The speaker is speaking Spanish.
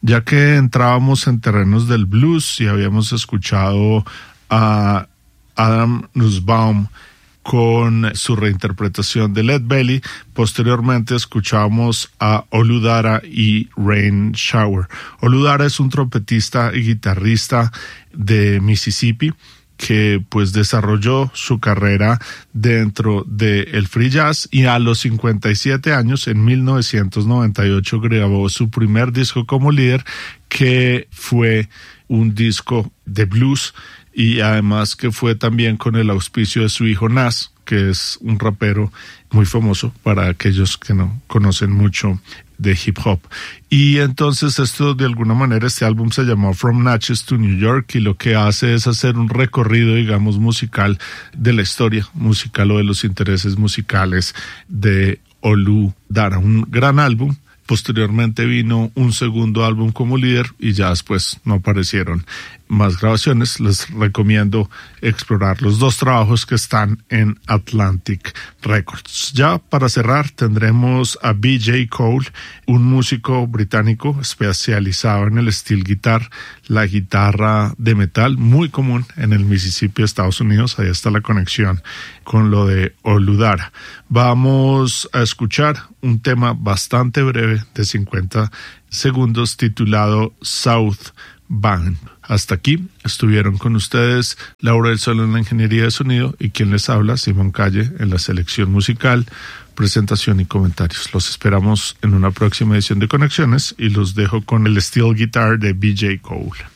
Ya que entrábamos en terrenos del blues y habíamos escuchado a Adam Nussbaum con su reinterpretación de Lead Belly, posteriormente escuchamos a Oludara y Rain Shower. Oludara es un trompetista y guitarrista de Mississippi que pues desarrolló su carrera dentro del free jazz y a los 57 años, en 1998, grabó su primer disco como líder, que fue un disco de blues y además que fue también con el auspicio de su hijo Nas, que es un rapero muy famoso para aquellos que no conocen mucho de hip hop. Y entonces esto, de alguna manera, este álbum se llamó From Natchez to New York, y lo que hace es hacer un recorrido, digamos, musical de la historia musical o de los intereses musicales de Oludara. Un gran álbum. Posteriormente vino un segundo álbum como líder y ya después no aparecieron más grabaciones. Les recomiendo explorar los dos trabajos que están en Atlantic Records. Ya para cerrar tendremos a B.J. Cole, un músico británico especializado en el steel guitar, la guitarra de metal, muy común en el Mississippi, Estados Unidos. Ahí está la conexión con lo de Oludara. Vamos a escuchar un tema bastante breve de 50 segundos titulado South Band. Hasta aquí estuvieron con ustedes Laura del Sol en la ingeniería de sonido y quien les habla, Simón Calle, en la selección musical, presentación y comentarios. Los esperamos en una próxima edición de Conexiones y los dejo con el steel guitar de B.J. Cole.